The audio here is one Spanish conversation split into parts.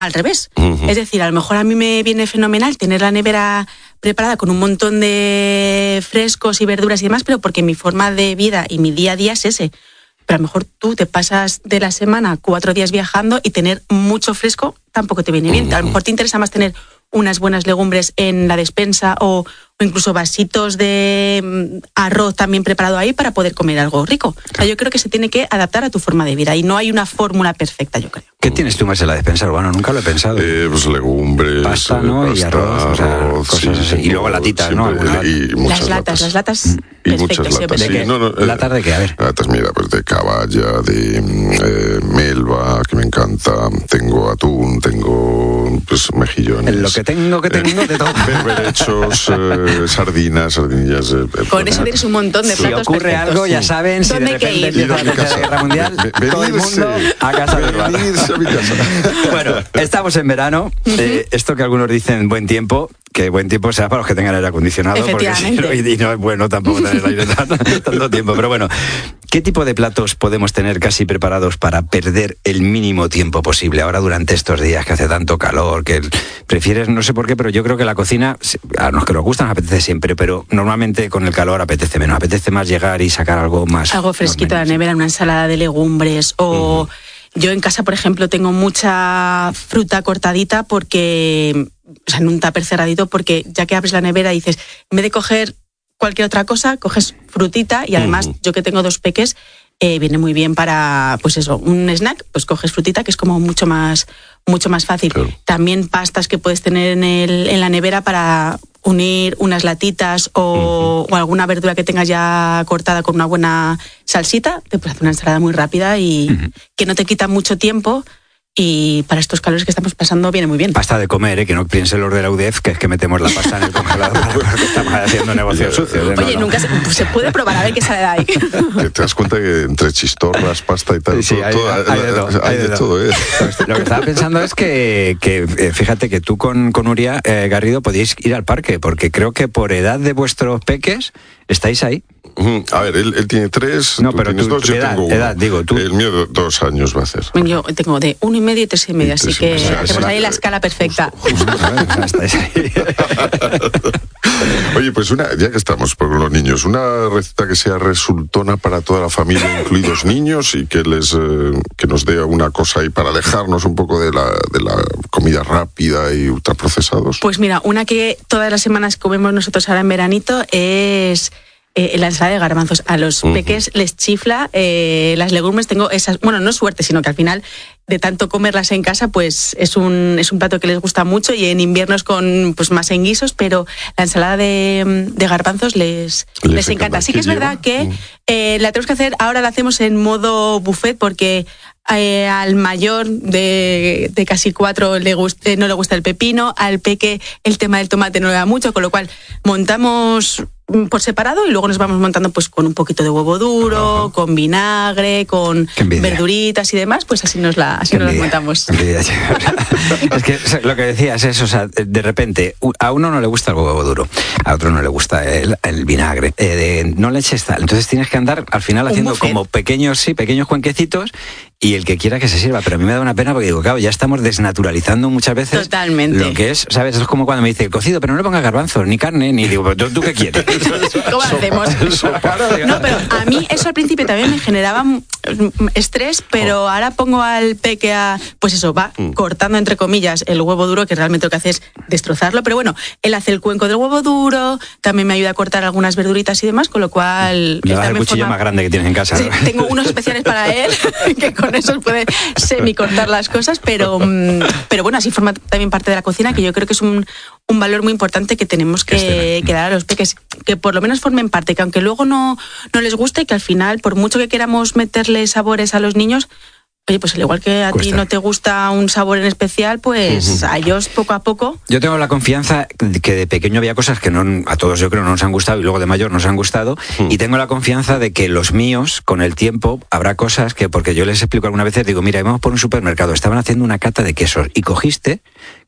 al revés. Es decir, a lo mejor a mí me viene fenomenal tener la nevera preparada con un montón de frescos y verduras y demás, pero porque mi forma de vida y mi día a día es ese. Pero a lo mejor tú te pasas de la semana 4 días viajando y tener mucho fresco tampoco te viene bien. A lo mejor te interesa más tener unas buenas legumbres en la despensa o incluso vasitos de arroz también preparado ahí para poder comer algo rico. O sea, yo creo que se tiene que adaptar a tu forma de vida y no hay una fórmula perfecta, yo creo. ¿Qué tienes tú más en la despensa, Urbano? Nunca lo he pensado. Pues legumbres, pasta, ¿no? Pasta, y arroz, o sea, cosas así. Y luego latitas, ¿no? Y muchas las latas. Y muchas latas, sí. ¿Latas de qué? A ver. Latas, mira, pues de caballa, de melva, que me encanta. Tengo atún, tengo pues mejillones. Lo que tengo de todo. Berberechos, sardinillas. Con eso tienes un montón de platos. Si ocurre perfectos. algo, ya saben, si de repente empieza la Tercera Guerra Mundial, todo el mundo a casa de Urbano. Bueno, estamos en verano. Esto que algunos dicen buen tiempo, que buen tiempo sea para los que tengan aire acondicionado, porque si no, y no es bueno tampoco tener aire tanto tiempo. Pero bueno, ¿qué tipo de platos podemos tener casi preparados para perder el mínimo tiempo posible ahora durante estos días que hace tanto calor, que prefieres, no sé por qué, pero yo creo que la cocina, a los que nos gusta nos apetece siempre, pero normalmente con el calor apetece menos, apetece más llegar y sacar algo más. Algo fresquito de la nevera, una ensalada de legumbres o... Yo en casa, por ejemplo, tengo mucha fruta cortadita porque, o sea, en un tupper cerradito, porque ya que abres la nevera y dices, en vez de coger cualquier otra cosa, coges frutita y además yo que tengo 2 peques, viene muy bien para, pues eso, un snack, pues coges frutita que es como mucho más fácil. Claro. También pastas que puedes tener en la nevera para unir unas latitas o alguna verdura que tengas ya cortada con una buena salsita, te puedes hacer una ensalada muy rápida y que no te quita mucho tiempo. Y para estos calores que estamos pasando viene muy bien. Pasta de comer, que no piensen los de la UDEF que es que metemos la pasta en el congelador porque estamos haciendo negocios sucios. Oye, nunca se puede probar a ver qué sale de ahí. Que te das cuenta que entre chistorras, pasta y tal, sí, hay de todo. Lo que estaba pensando es que fíjate que tú con Nuria Garrido podéis ir al parque, porque creo que por edad de vuestros peques estáis ahí. A ver, él tiene 3, no, tú pero tienes 2, yo tengo 1. Edad, digo, tú. El mío 2 años va a hacer. Yo tengo de 1 y medio y 3 y medio, así que hacemos ahí la escala perfecta. Justo. Estáis ahí. Oye, pues ya que estamos por los niños, una receta que sea resultona para toda la familia, incluidos niños, y que nos dé una cosa ahí para alejarnos un poco de la comida rápida y ultraprocesados. Pues mira, una que todas las semanas comemos nosotros ahora en veranito es la ensalada de garbanzos. A los peques les chifla las legumbres. Tengo esas, bueno, no es suerte, sino que al final de tanto comerlas en casa, pues es un plato que les gusta mucho y en invierno es con pues más en guisos, pero la ensalada de garbanzos les encanta. Así que es verdad que la tenemos que hacer, ahora la hacemos en modo buffet porque al mayor de casi 4 no le gusta el pepino, al peque el tema del tomate no le da mucho, con lo cual montamos por separado y luego nos vamos montando pues con un poquito de huevo duro, con vinagre, con verduritas y demás, pues así nos las montamos. Es que lo que decías es, o sea, de repente a uno no le gusta el huevo duro, a otro no le gusta el vinagre, no le eches tal, entonces tienes que andar al final haciendo como pequeños cuenquecitos y el que quiera que se sirva, pero a mí me da una pena porque digo, claro, ya estamos desnaturalizando muchas veces lo que es, ¿sabes? Es como cuando me dice cocido, pero no le pongas garbanzos, ni carne, ni digo, ¿tú qué quieres? ¿Cómo hacemos? No, pero a mí eso al principio también me generaba estrés, pero ahora pongo al peque pues eso, va cortando entre comillas el huevo duro, que realmente lo que hace es destrozarlo, pero bueno, él hace el cuenco del huevo duro, también me ayuda a cortar algunas verduritas y demás, con lo cual... Le das el cuchillo más grande que tienes en casa. Sí, ¿no? Tengo unos especiales para él, que con eso puede semi-cortar las cosas, pero bueno, así forma también parte de la cocina, que yo creo que es un valor muy importante que tenemos que dar a los peques, que por lo menos formen parte, que aunque luego no les guste, que al final, por mucho que queramos meterle sabores a los niños, oye, pues al igual que a ti no te gusta un sabor en especial, pues a ellos poco a poco. Yo tengo la confianza que de pequeño había cosas que a todos yo creo no nos han gustado y luego de mayor nos han gustado, y tengo la confianza de que los míos, con el tiempo, habrá cosas que, porque yo les explico algunas veces, digo, mira, íbamos por un supermercado, estaban haciendo una cata de quesos y cogiste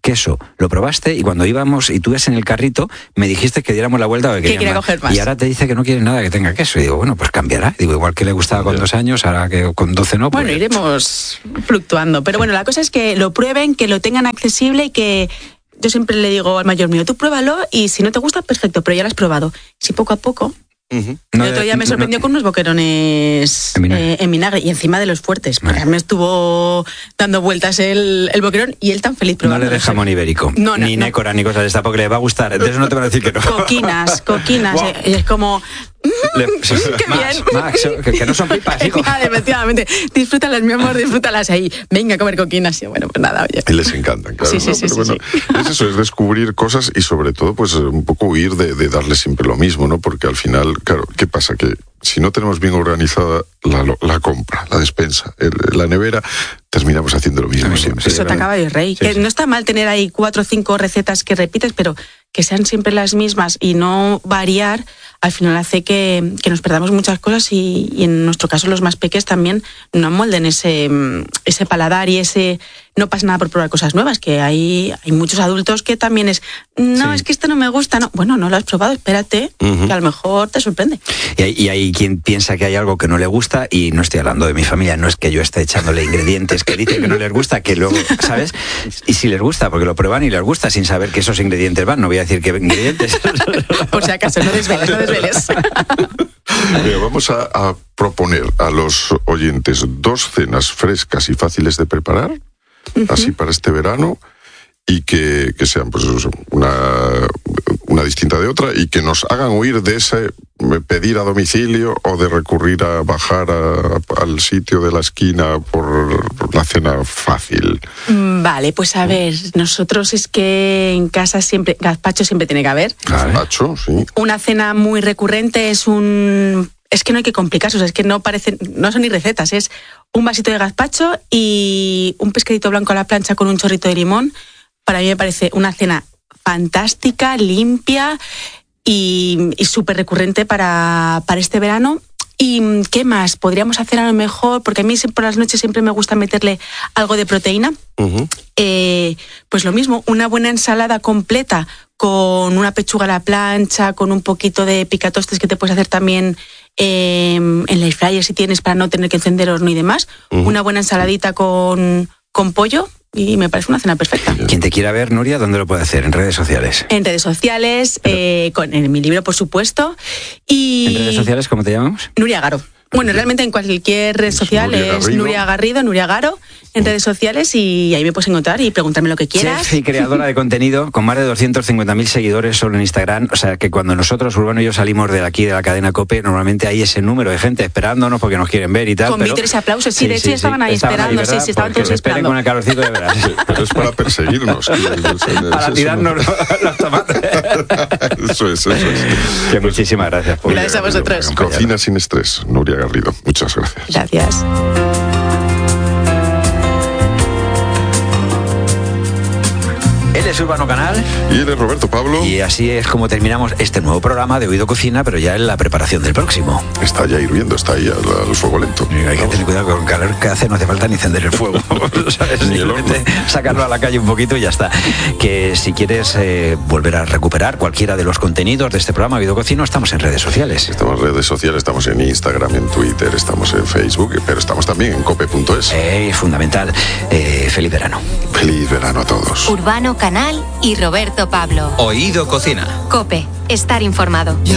queso. Lo probaste y cuando íbamos y tú ibas en el carrito, me dijiste que diéramos la vuelta o que quería coger más. Y ahora te dice que no quiere nada que tenga queso. Y digo, bueno, pues cambiará. Digo, igual que le gustaba con 2 años, ahora que con 12 no. Pues... Bueno, iremos fluctuando. Pero bueno, la cosa es que lo prueben, que lo tengan accesible y que... Yo siempre le digo al mayor mío, tú pruébalo y si no te gusta, perfecto, pero ya lo has probado. Si poco a poco... El otro día me sorprendió con unos boquerones en vinagre y encima de los fuertes. Porque me estuvo dando vueltas el boquerón y él tan feliz probando. No le deja jamón ibérico, ni nécora, ni cosas de esta, porque le va a gustar. Entonces no te van a decir que no. Coquinas. Wow. Y es como... ¡Qué bien! Max, que no son pipas, hijo. Efectivamente. Disfrútalas, mi amor, disfrútalas ahí. Venga a comer coquinas. Y bueno, pues nada, oye. Y les encantan, claro. Sí. Bueno, es eso, es descubrir cosas y sobre todo, pues un poco huir de darle siempre lo mismo, ¿no? Porque al final, claro, ¿qué pasa? Que si no tenemos bien organizada la compra, la despensa, la nevera, terminamos haciendo lo mismo siempre. Eso te acaba de rey. Que no está mal tener ahí 4 o 5 recetas que repites, pero que sean siempre las mismas y no variar, al final hace que nos perdamos muchas cosas y en nuestro caso los más pequeños también no molden ese paladar y ese no pasa nada por probar cosas nuevas, que hay muchos adultos que también es es que esto no me gusta, no, bueno, no lo has probado, espérate, que a lo mejor te sorprende. Y hay quien piensa que hay algo que no le gusta, y no estoy hablando de mi familia, no es que yo esté echándole ingredientes que dicen que no les gusta, que luego, ¿sabes? Y si les gusta, porque lo prueban y les gusta sin saber que esos ingredientes van, no voy a decir qué ingredientes. Por si acaso, no desveles. Mira, vamos a proponer a los oyentes 2 cenas frescas y fáciles de preparar, así para este verano, y que sean pues una distinta de otra y que nos hagan huir de ese pedir a domicilio o de recurrir a bajar al sitio de la esquina por la cena fácil. Vale, pues a ver, nosotros es que en casa siempre, gazpacho siempre tiene que haber. Gazpacho, sí. Una cena muy recurrente es que no hay que complicarse, o sea, es que no son ni recetas, es un vasito de gazpacho y un pescadito blanco a la plancha con un chorrito de limón. Para mí me parece una cena fantástica, limpia y súper recurrente para este verano. ¿Y qué más? Podríamos hacer a lo mejor, porque a mí por las noches siempre me gusta meterle algo de proteína. Pues lo mismo, una buena ensalada completa con una pechuga a la plancha, con un poquito de picatostes que te puedes hacer también en la air fryer si tienes, para no tener que encender horno y demás. Una buena ensaladita con pollo. Y me parece una cena perfecta. Quien te quiera ver, Nuria, ¿dónde lo puede hacer? ¿En redes sociales? En redes sociales, en mi libro, por supuesto. Y ¿en redes sociales cómo te llamamos? Nuria Garo. Bueno, realmente en cualquier red social es Nuria Garrido, Nuria Garo, en redes sociales, y ahí me puedes encontrar y preguntarme lo que quieras. Chef y creadora de contenido con más de 250.000 seguidores solo en Instagram. O sea que cuando nosotros, Urbano y yo, salimos de aquí, de la cadena COPE, normalmente hay ese número de gente esperándonos porque nos quieren ver y tal. Con vítores y aplausos. Sí, de hecho estaban ahí esperando. Ahí, sí, estaban todos esperando. esperando. Con el calorcito de verano. Pero es para perseguirnos. Para tirarnos los tomates. Eso es. Que muchísimas gracias. Gracias a vosotros. Cocina sin estrés, Nuria Garrido. Muchas gracias. Gracias. Él es Urbano Canal. Y él es Roberto Pablo. Y así es como terminamos este nuevo programa de Oído Cocina, pero ya en la preparación del próximo. Está ya hirviendo, está ahí al fuego lento. Y hay que tener cuidado con el calor que hace, no hace falta ni encender el fuego. ¿Sabes? Ni el horno. Sacarlo a la calle un poquito y ya está. Que si quieres volver a recuperar cualquiera de los contenidos de este programa Oído Cocina, estamos en redes sociales. Estamos en redes sociales, estamos en Instagram, en Twitter, estamos en Facebook, pero estamos también en cope.es. Fundamental. Feliz verano. Feliz verano a todos. Urbano Canal y Roberto Pablo. Oído Cocina. COPE. Estar informado.